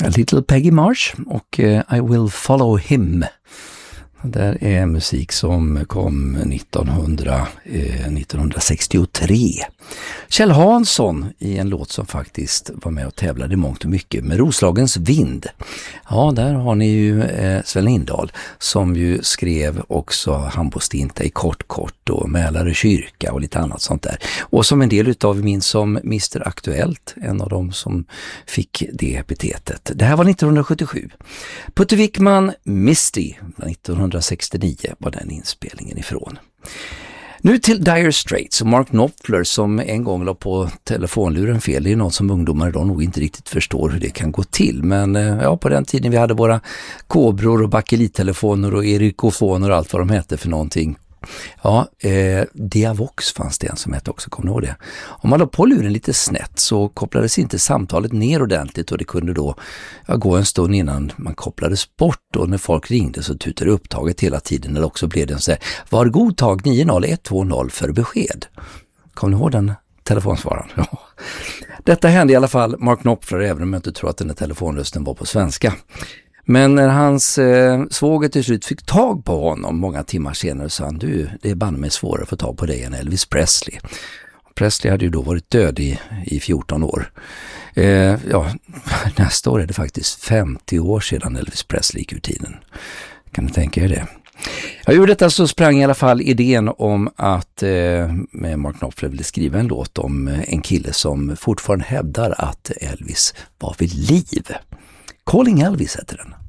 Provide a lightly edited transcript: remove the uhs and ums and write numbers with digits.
Little Peggy Marsh och I Will Follow Him. Det där är musik som kom 1963. Kjell Hansson i en låt som faktiskt var med och tävlade i mångt och mycket med Roslagens vind. Ja, där har ni ju Sven Lindahl som ju skrev också Hambostinta i kort och Mälare kyrka och lite annat sånt där. Och som en del utav min som Mr. Aktuellt, en av dem som fick det epitetet. Det här var 1977. Putte Wickman, Misty, 1969 var den inspelningen ifrån. Nu till Dire Straits och Mark Knopfler som en gång la på telefonluren fel. Det är något som ungdomar idag nog inte riktigt förstår hur det kan gå till. Men ja, på den tiden vi hade våra kobror och bakelittelefoner och erikofoner och allt vad de hette för någonting. Ja, Diavox fanns det en som hette också, kommer ni ihåg det? Om man la på luren lite snett så kopplades inte samtalet ner ordentligt och det kunde då gå en stund innan man kopplades bort och när folk ringde så tutade upptaget hela tiden eller också blev det en så här, var god tag 90120 för besked. Kommer ni ihåg den telefonsvararen? Ja. Detta hände i alla fall Mark Knopfler även om jag inte tror att den här telefonrösten var på svenska. Men när hans svåger till slut fick tag på honom många timmar senare sa han, du, det är banne mig svårare att få tag på dig än Elvis Presley. Presley hade ju då varit död i 14 år. Nästa år är det faktiskt 50 år sedan Elvis Presley gick ur tiden. Kan du tänka er det? Jag gjorde detta så sprang i alla fall idén om att Mark Knopfler ville skriva en låt om en kille som fortfarande hävdar att Elvis var vid liv. Calling Elvis heter den.